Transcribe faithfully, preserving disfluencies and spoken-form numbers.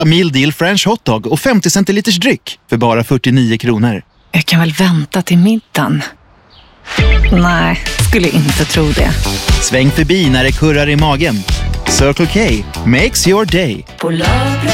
Meal Deal French hotdog och femtio centiliters dryck för bara fyrtionio kronor. Jag kan väl vänta till middagen. Nej, skulle inte tro det. Sväng förbi när det kurrar i magen. Circle K makes your day.